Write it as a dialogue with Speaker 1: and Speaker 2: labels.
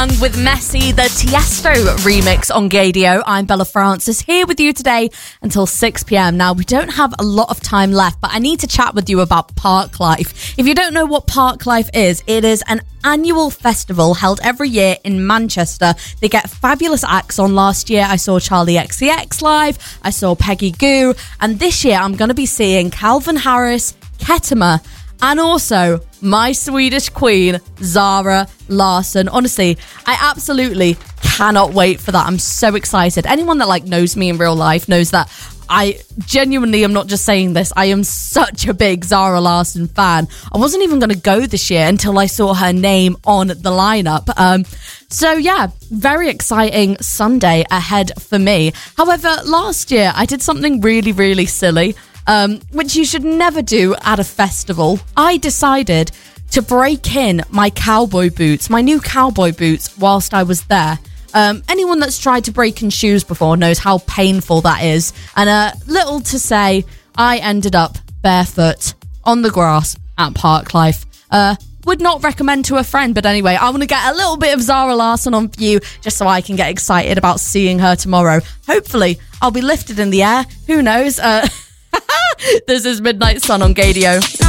Speaker 1: Young with Messi, the Tiesto remix on Gadio. I'm Bella Francis, here with you today until 6 p.m. Now, we don't have a lot of time left, but I need to chat with you about Parklife. If you don't know what Parklife is, it is an annual festival held every year in Manchester. They get fabulous acts on. Last year, I saw Charlie XCX live, I saw Peggy Gou, and this year I'm going to be seeing Calvin Harris, Ketama, and also my Swedish queen, Zara Larsson. Honestly, I absolutely cannot wait for that. I'm so excited. Anyone that knows me in real life knows that I genuinely am not just saying this. I am such a big Zara Larsson fan. I wasn't even going to go this year until I saw her name on the lineup. So yeah, very exciting Sunday ahead for me. However, last year I did something really, really silly, which you should never do at a festival. I decided to break in my cowboy boots, my new cowboy boots, whilst I was there. Anyone that's tried to break in shoes before knows how painful that is. And little to say, I ended up barefoot on the grass at Parklife. Would not recommend to a friend, but anyway, I want to get a little bit of Zara Larsson on for you just so I can get excited about seeing her tomorrow. Hopefully, I'll be lifted in the air. Who knows? This is Midnight Sun on Gadio.